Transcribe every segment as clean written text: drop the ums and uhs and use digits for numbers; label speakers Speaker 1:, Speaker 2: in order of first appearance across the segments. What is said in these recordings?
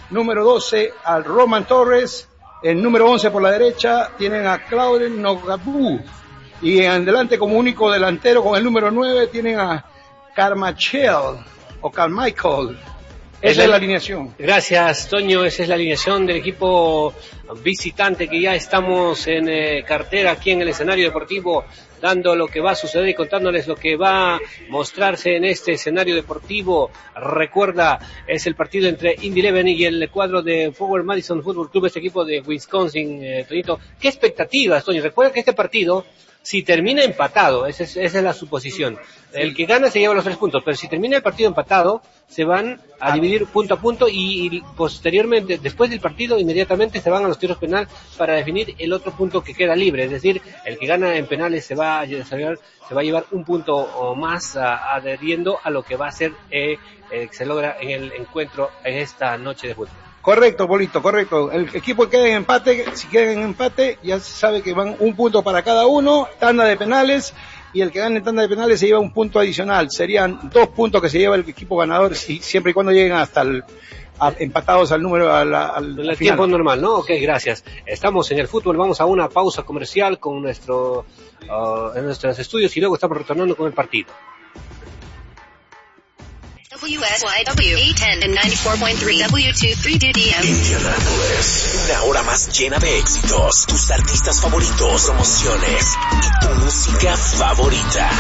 Speaker 1: número 12 al Roman Torres, el número 11 por la derecha tienen a Clauden Nogabu, y en adelante como único delantero con el número 9 tienen a Carmichael. Esa es la alineación.
Speaker 2: Gracias, Toño. Esa es la alineación del equipo visitante, que ya estamos en cartera aquí en el escenario deportivo, dando lo que va a suceder y contándoles lo que va a mostrarse en este escenario deportivo. Recuerda, es el partido entre Indy Eleven y el cuadro de Forward Madison Football Club, este equipo de Wisconsin, Toñito. ¿Qué expectativas, Toño? Recuerda que este partido, si termina empatado, esa es la suposición, el que gana se lleva los 3 puntos, pero si termina el partido empatado, se van a dividir punto a punto y posteriormente, después del partido, inmediatamente se van a los tiros penal para definir el otro punto que queda libre. Es decir, el que gana en penales se va a llevar un punto o más, adheriendo a lo que va a ser que se logra en el encuentro en esta noche de fútbol.
Speaker 1: Correcto, Polito, correcto. El equipo que quede en empate, si queda en empate, ya se sabe que van un punto para cada uno, tanda de penales, y el que gane en tanda de penales se lleva un punto adicional. Serían 2 puntos que se lleva el equipo ganador, siempre y cuando lleguen hasta empatados al número, al
Speaker 2: tiempo normal, ¿no? Ok, gracias. Estamos en el fútbol, vamos a una pausa comercial con en nuestros estudios, y luego estamos retornando con el partido.
Speaker 3: WSYW 810 and 94.3 W23DDM.
Speaker 4: Indianapolis, una hora más llena de éxitos, tus artistas favoritos, promociones y tu música favorita.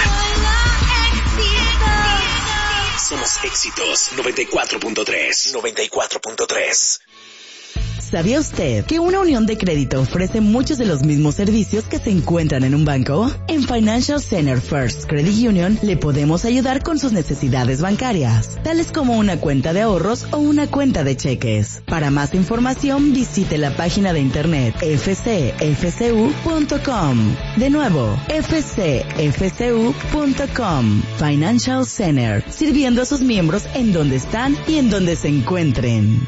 Speaker 4: Somos Éxitos 94.3. 94.3.
Speaker 5: ¿Sabía usted que una unión de crédito ofrece muchos de los mismos servicios que se encuentran en un banco? En Financial Center First Credit Union le podemos ayudar con sus necesidades bancarias, tales como una cuenta de ahorros o una cuenta de cheques. Para más información, visite la página de internet fcfcu.com. De nuevo, fcfcu.com. Financial Center, sirviendo a sus miembros en donde están y en donde se encuentren.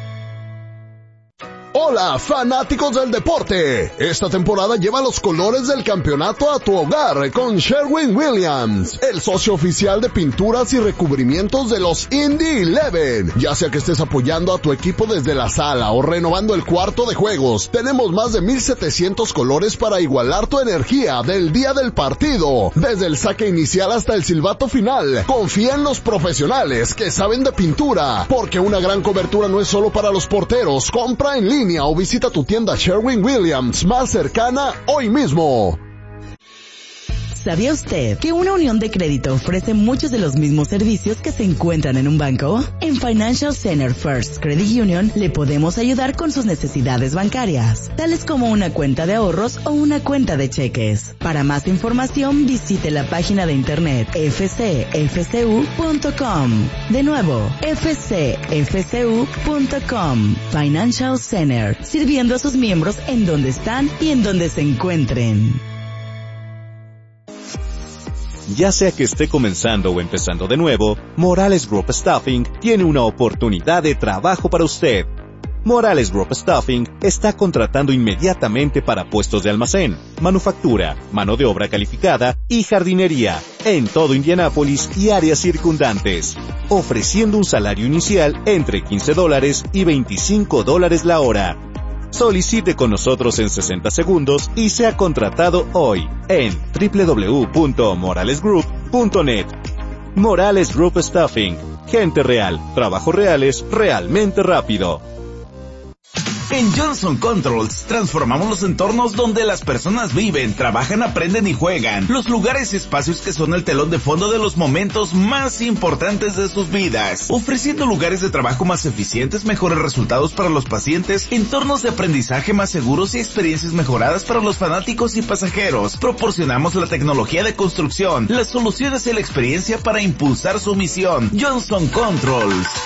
Speaker 6: Hola, fanáticos del deporte. Esta temporada lleva los colores del campeonato a tu hogar con Sherwin-Williams, el socio oficial de pinturas y recubrimientos de los Indy Eleven. Ya sea que estés apoyando a tu equipo desde la sala o renovando el cuarto de juegos, tenemos más de 1,700 colores para igualar tu energía del día del partido. Desde el saque inicial hasta el silbato final, confía en los profesionales que saben de pintura, porque una gran cobertura no es solo para los porteros. Compra en línea o visita tu tienda Sherwin-Williams más cercana hoy mismo.
Speaker 5: ¿Sabía usted que una unión de crédito ofrece muchos de los mismos servicios que se encuentran en un banco? En Financial Center First Credit Union le podemos ayudar con sus necesidades bancarias, tales como una cuenta de ahorros o una cuenta de cheques. Para más información, visite la página de internet fcfcu.com. De nuevo, fcfcu.com. Financial Center, sirviendo a sus miembros en donde están y en donde se encuentren.
Speaker 7: Ya sea que esté comenzando o empezando de nuevo, Morales Group Staffing tiene una oportunidad de trabajo para usted. Morales Group Staffing está contratando inmediatamente para puestos de almacén, manufactura, mano de obra calificada y jardinería en todo Indianápolis y áreas circundantes, ofreciendo un salario inicial entre $15 y $25 la hora. Solicite con nosotros en 60 segundos y sea contratado hoy en www.moralesgroup.net. Morales Group Staffing. Gente real, trabajos reales, realmente rápido.
Speaker 8: En Johnson Controls transformamos los entornos donde las personas viven, trabajan, aprenden y juegan. Los lugares y espacios que son el telón de fondo de los momentos más importantes de sus vidas. Ofreciendo lugares de trabajo más eficientes, mejores resultados para los pacientes, entornos de aprendizaje más seguros y experiencias mejoradas para los fanáticos y pasajeros. Proporcionamos la tecnología de construcción, las soluciones y la experiencia para impulsar su misión. Johnson Controls.